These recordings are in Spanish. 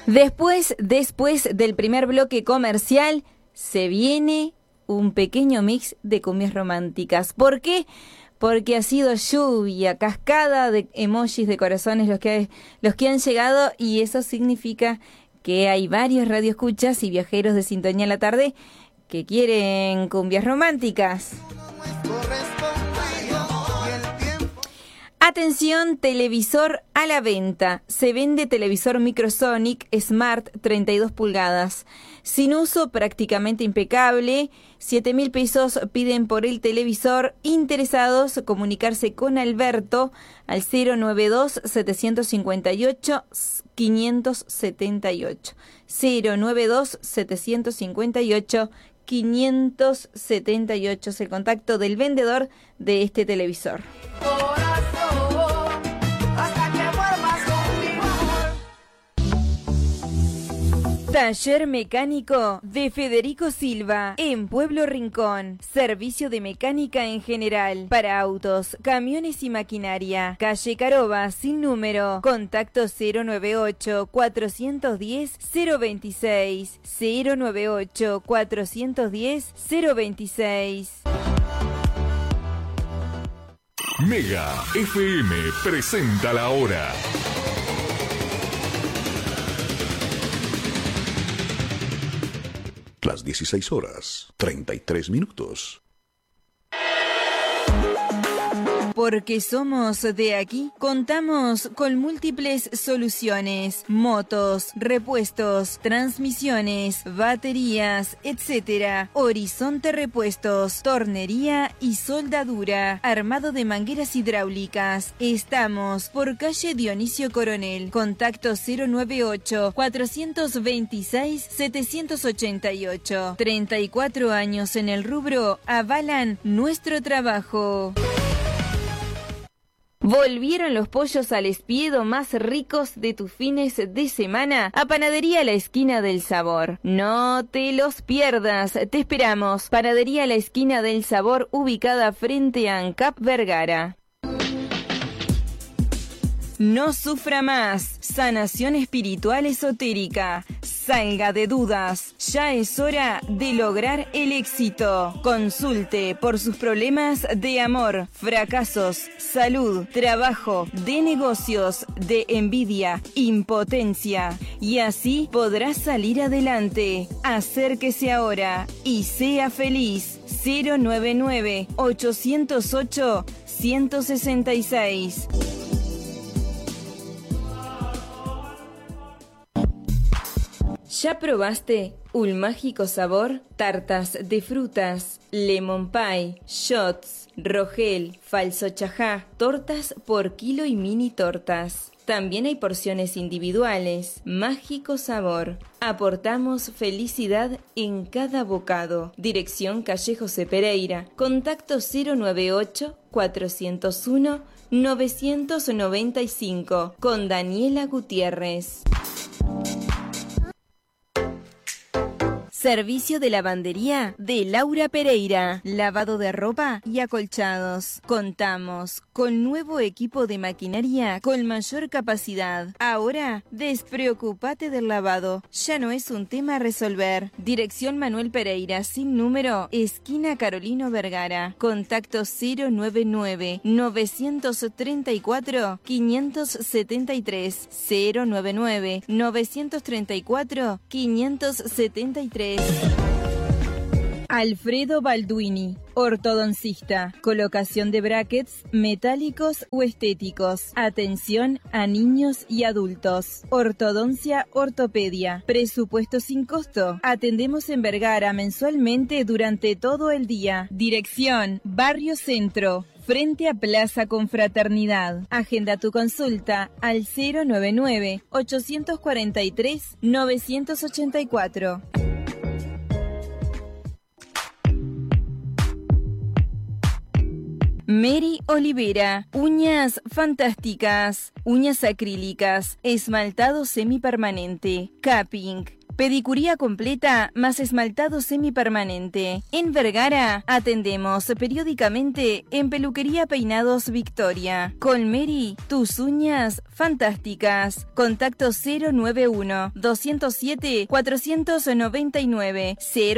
Después del primer bloque comercial, se viene un pequeño mix de cumbias románticas. ¿Por qué? Porque ha sido lluvia, cascada de emojis de corazones los que han llegado, y eso significa que hay varios radioescuchas y viajeros de Sintonía a la Tarde que quieren cumbias románticas. Atención, televisor a la venta. Se vende televisor Microsonic Smart 32 pulgadas. Sin uso, prácticamente impecable. 7.000 pesos piden por el televisor. Interesados, comunicarse con Alberto al 092-758-578. 092-758-578 es el contacto del vendedor de este televisor. Taller mecánico de Federico Silva en Pueblo Rincón. Servicio de mecánica en general para autos, camiones y maquinaria. Calle Caroba sin número. Contacto 098-410-026. 098-410-026. Mega FM presenta la hora. Las 16:33. Porque somos de aquí, contamos con múltiples soluciones: motos, repuestos, transmisiones, baterías, etc. Horizonte Repuestos, tornería y soldadura, armado de mangueras hidráulicas. Estamos por calle Dionisio Coronel. Contacto 098-426-788. 34 años en el rubro avalan nuestro trabajo. ¿Volvieron los pollos al espiedo más ricos de tus fines de semana? A Panadería La Esquina del Sabor. No te los pierdas, te esperamos. Panadería La Esquina del Sabor, ubicada frente a ANCAP Vergara. No sufra más. Sanación espiritual esotérica. Salga de dudas. Ya es hora de lograr el éxito. Consulte por sus problemas de amor, fracasos, salud, trabajo, de negocios, de envidia, impotencia. Y así podrá salir adelante. Acérquese ahora y sea feliz. 099-808-166. ¿Ya probaste un mágico sabor? Tartas de frutas, lemon pie, shots, rogel, falso chajá, tortas por kilo y mini tortas. También hay porciones individuales. Mágico sabor. Aportamos felicidad en cada bocado. Dirección calle José Pereira. Contacto 098-401-995 con Daniela Gutiérrez. Servicio de lavandería de Laura Pereira. Lavado de ropa y acolchados. Contamos con nuevo equipo de maquinaria con mayor capacidad. Ahora, despreocúpate del lavado. Ya no es un tema a resolver. Dirección Manuel Pereira, sin número, esquina Carolino Vergara. Contacto 099-934-573. 099-934-573. Alfredo Balduini, ortodoncista, colocación de brackets metálicos o estéticos, atención a niños y adultos, ortodoncia, ortopedia, presupuesto sin costo, atendemos en Vergara mensualmente durante todo el día, dirección, Barrio Centro, frente a Plaza Confraternidad. Agenda tu consulta al 099-843-984. Mary Olivera, uñas fantásticas, uñas acrílicas, esmaltado semipermanente, capping, Pedicuría completa más esmaltado semipermanente. En Vergara atendemos periódicamente en Peluquería Peinados Victoria. Colmeri, tus uñas fantásticas. Contacto 091-207-499.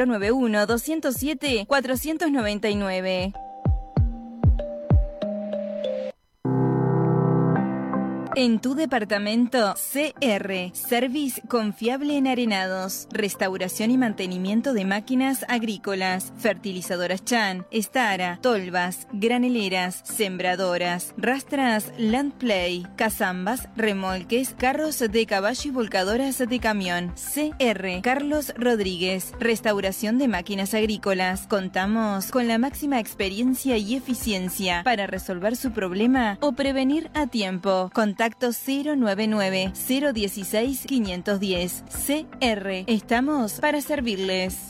091-207-499. En tu departamento, CR, Service confiable en arenados, restauración y mantenimiento de máquinas agrícolas, fertilizadoras Chan, Stara, tolvas, graneleras, sembradoras, rastras Landplay, cazambas, remolques, carros de caballo y volcadoras de camión. CR, Carlos Rodríguez, restauración de máquinas agrícolas. Contamos con la máxima experiencia y eficiencia para resolver su problema o prevenir a tiempo. Contacto 099-016-510. CR. Estamos para servirles.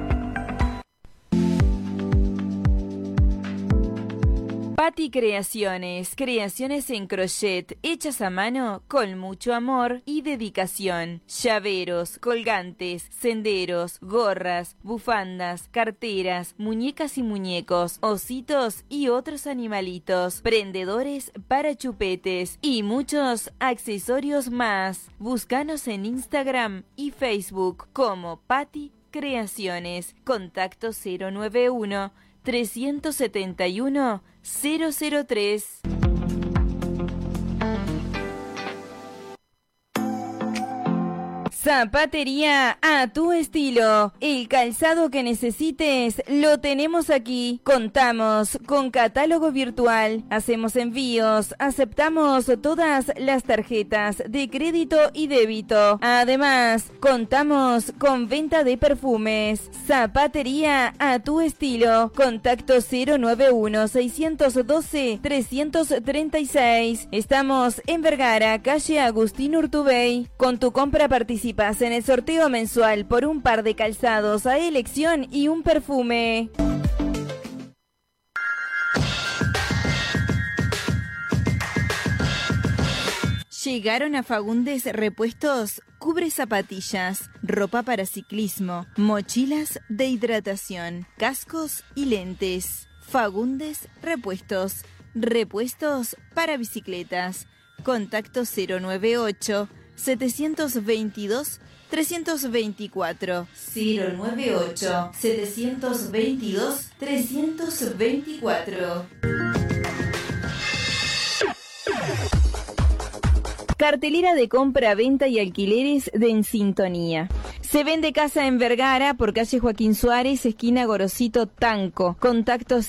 Patti Creaciones, creaciones en crochet, hechas a mano con mucho amor y dedicación. Llaveros, colgantes, senderos, gorras, bufandas, carteras, muñecas y muñecos, ositos y otros animalitos, prendedores para chupetes y muchos accesorios más. Búscanos en Instagram y Facebook como Patti Creaciones. Contacto 091-371-003. Zapatería a tu estilo. El calzado que necesites lo tenemos aquí. Contamos con catálogo virtual. Hacemos envíos. Aceptamos todas las tarjetas de crédito y débito. Además, contamos con venta de perfumes. Zapatería a tu estilo. Contacto 091-612-336. Estamos en Vergara, calle Agustín Urtubey. Con tu compra participas en el sorteo mensual por un par de calzados a elección y un perfume. Llegaron a Fagundes Repuestos, cubre zapatillas, ropa para ciclismo, mochilas de hidratación, cascos y lentes. Fagundes Repuestos, repuestos para bicicletas. Contacto 098-722-324. 098-722-324. Cartelera de compra, venta y alquileres de En Sintonía. Se vende casa en Vergara por calle Joaquín Suárez, esquina Gorosito Tanco. Contacto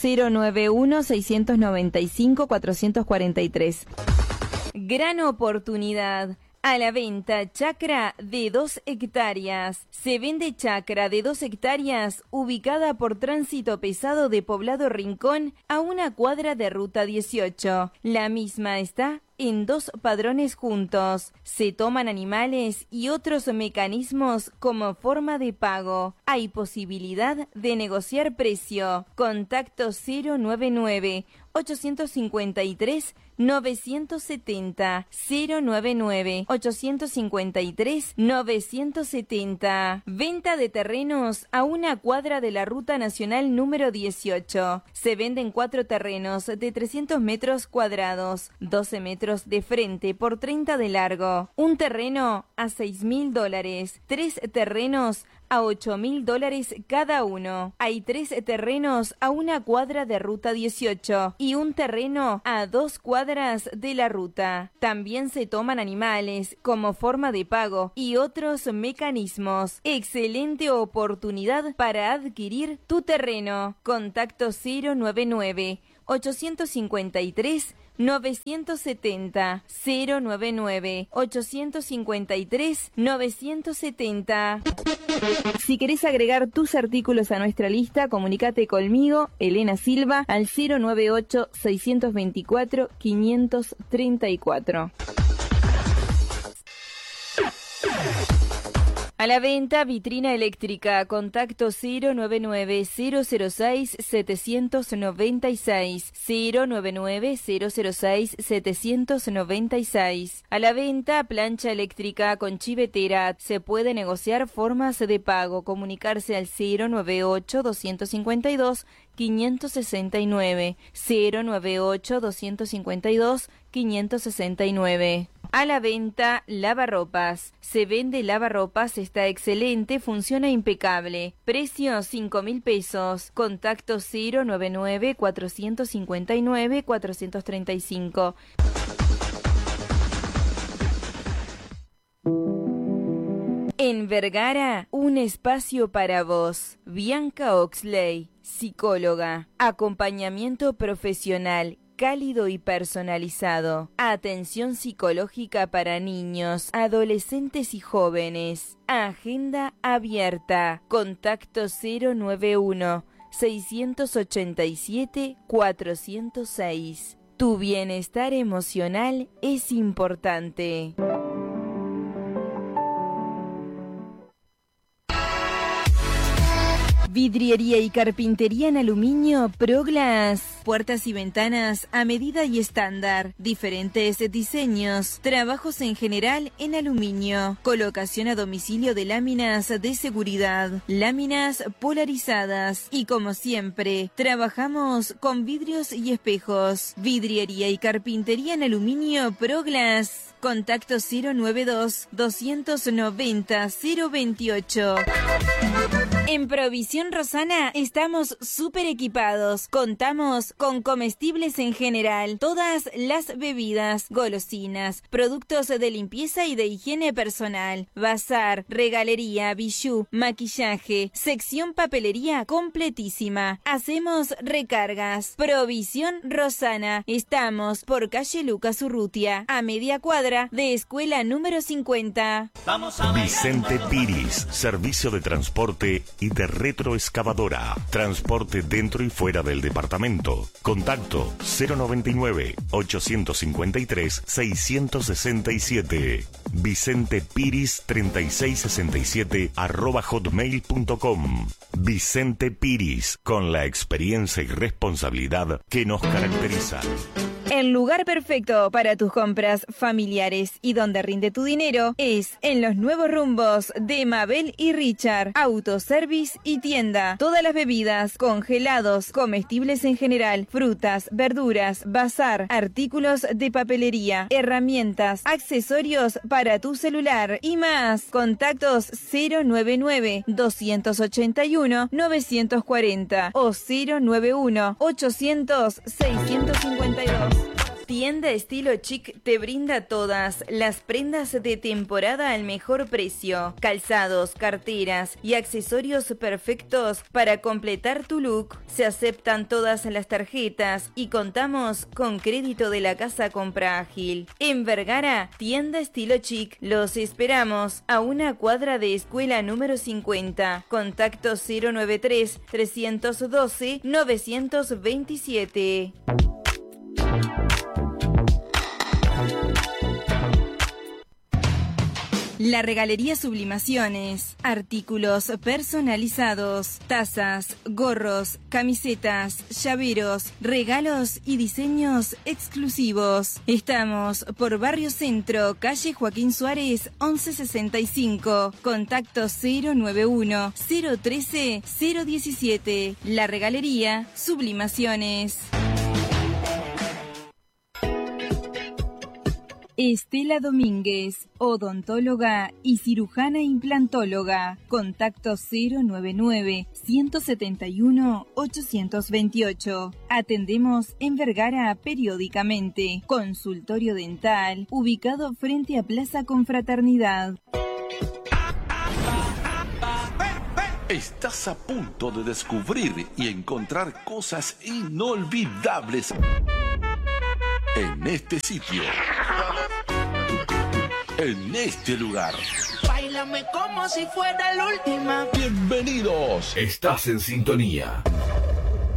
091-695-443. Gran oportunidad. A la venta, chacra de 2 hectáreas. Se vende chacra de 2 hectáreas ubicada por tránsito pesado de Poblado Rincón a 1 cuadra de Ruta 18. La misma está en 2 padrones juntos. Se toman animales y otros mecanismos como forma de pago. Hay posibilidad de negociar precio. Contacto 099-853-970. 099-853-970. Venta de terrenos a 1 cuadra de la Ruta Nacional número 18. Se venden 4 terrenos de 300 metros cuadrados, 12 metros de frente por 30 de largo. Un terreno a $6.000. 3 terrenos a $8.000 cada uno. Hay 3 terrenos a 1 cuadra de Ruta 18 y un terreno a 2 cuadras de la ruta. También se toman animales como forma de pago y otros mecanismos. Excelente oportunidad para adquirir tu terreno. Contacto 099-853-970. 099-853-970. Si querés agregar tus artículos a nuestra lista, comunícate conmigo, Elena Silva, al 098-624-534. A la venta, vitrina eléctrica, contacto 099-006-796, 099-006-796. A la venta, plancha eléctrica con chivetera, se puede negociar formas de pago, comunicarse al 098-252-569, 098-252-569. A la venta, lavarropas. Se vende lavarropas, está excelente, funciona impecable. Precio 5.000 pesos. Contacto 099-459-435. En Vergara, un espacio para vos. Bianca Oxley, psicóloga. Acompañamiento profesional cálido y personalizado. Atención psicológica para niños, adolescentes y jóvenes. Agenda abierta. Contacto 091-687-406. Tu bienestar emocional es importante. Vidriería y carpintería en aluminio Proglass. Puertas y ventanas a medida y estándar. Diferentes diseños. Trabajos en general en aluminio. Colocación a domicilio de láminas de seguridad. Láminas polarizadas. Y como siempre, trabajamos con vidrios y espejos. Vidriería y carpintería en aluminio Proglass. Contacto 092-290-028. En Provisión Rosana estamos súper equipados. Contamos con comestibles en general, todas las bebidas, golosinas, productos de limpieza y de higiene personal, bazar, regalería, bijú, maquillaje, sección papelería completísima. Hacemos recargas. Provisión Rosana. Estamos por calle Lucas Urrutia, a media cuadra de escuela número 50. Vicente Piris, servicio de transporte y de retroexcavadora. Transporte dentro y fuera del departamento. Contacto 099-853-667. Vicente Piris 3667 @hotmail.com. Vicente Piris, con la experiencia y responsabilidad que nos caracterizan. El lugar perfecto para tus compras familiares y donde rinde tu dinero es en los nuevos rumbos de Mabel y Richard. Autoservice y tienda. Todas las bebidas, congelados, comestibles en general, frutas, verduras, bazar, artículos de papelería, herramientas, accesorios para tu celular y más. Contactos 091-281-940 o 091-800-652. Tienda Estilo Chic te brinda todas las prendas de temporada al mejor precio. Calzados, carteras y accesorios perfectos para completar tu look. Se aceptan todas las tarjetas y contamos con crédito de la Casa Compra Ágil. En Vergara, Tienda Estilo Chic. Los esperamos a una cuadra de escuela número 50. Contacto 093-312-927. La Regalería Sublimaciones. Artículos personalizados, tazas, gorros, camisetas, llaveros, regalos y diseños exclusivos. Estamos por Barrio Centro, calle Joaquín Suárez, 1165. Contacto 091-013-017. La Regalería Sublimaciones. Estela Domínguez, odontóloga y cirujana implantóloga. Contacto 099-171-828. Atendemos en Vergara periódicamente. Consultorio dental, ubicado frente a Plaza Confraternidad. Estás a punto de descubrir y encontrar cosas inolvidables en este sitio, en este lugar. Báilame como si fuera la última. Bienvenidos. Estás en sintonía